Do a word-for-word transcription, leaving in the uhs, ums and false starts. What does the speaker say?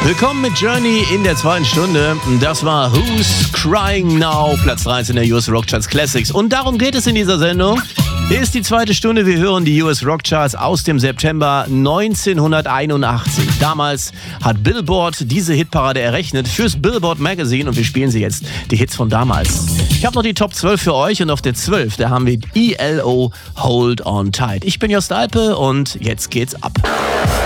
Willkommen mit Journey in der zweiten Stunde. Das war Who's Crying Now, Platz dreizehn der U S Rock Charts Classics. Und darum geht es in dieser Sendung. Hier ist die zweite Stunde. Wir hören die U S Rock Charts aus dem September neunzehnhunderteinundachtzig. Damals hat Billboard diese Hitparade errechnet fürs Billboard Magazine und wir spielen sie jetzt, die Hits von damals. Ich habe noch die Top zwölf für euch und auf der zwölf, da haben wir E L O Hold On Tight. Ich bin Jost Alpe und jetzt geht's ab.